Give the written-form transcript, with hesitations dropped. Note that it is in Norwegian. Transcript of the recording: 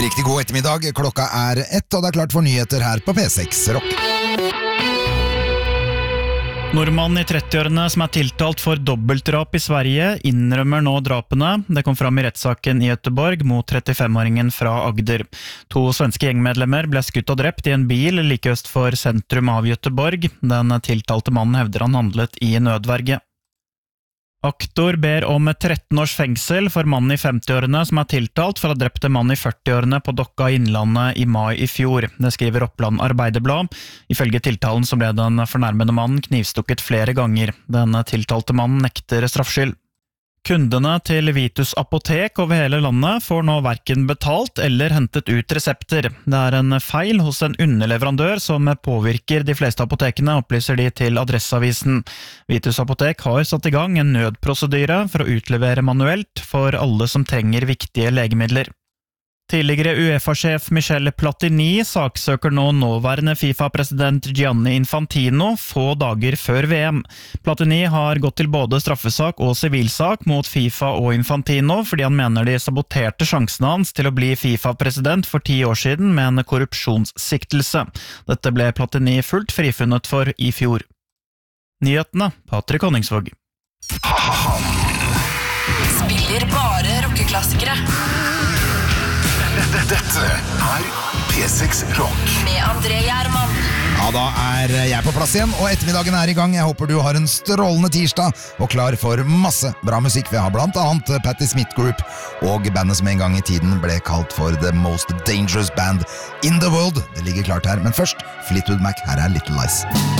Riktig god ettermiddag, klokka 1, og det klart for nyheter her på P6 Rock. Nordmannen i 30-årene som tiltalt for dobbeltdrap i Sverige innrømmer nå drapene. Det kom fram i rettssaken i Göteborg mot 35-åringen fra Agder. 2 svenske gjengmedlemmer ble skutt og drept i en bil like øst for sentrum av Göteborg. Den tiltalte mannen hevder han handlet i nødverge. Aktor ber om 13 års fengsel for mannen i 50-årene som tiltalt for å ha drept en mann i 40-årene på Dokka i Innlandet i mai i fjor. Det skriver Oppland Arbeiderblad. Ifølge tiltalen så ble den fornærmede mannen knivstukket flere ganger. Den tiltalte mannen nekter straffskyld. Kundene til Vitus apotek over hele landet får nå hverken betalt eller hentet ut resepter. Det en feil hos en underleverandør som påvirker de fleste apotekene, opplyser de til Adresseavisen. Vitus apotek har satt i gang en nødprosedyre for å utlevere manuelt for alle som trenger viktige legemidler. Tidligere UEFA-sjef Michel Platini saksøker nå nåværende FIFA-president Gianni Infantino få dager før VM. Platini har gått til både straffesak og sivilsak mot FIFA og Infantino fordi han mener de saboterte sjansene hans til å bli FIFA-president for 10 år siden med en korrupsjonssiktelse. Dette ble Platini fullt frifunnet for i fjor. Nyhetene, Patrick Honningsvåg. Spiller bare rockeklassikere. Dette P6 Rock Med André Gjerman. Ja, da jeg på plass igjen, og ettermiddagen i gang. Jeg håper du har en strålende tirsdag og klar for masse bra musikk. Vi har blant annet Patti Smith Group og bandet som en gang i tiden ble kalt for The Most Dangerous Band in the World. Det ligger klart her, men først Fleetwood Mac, her Little Lies.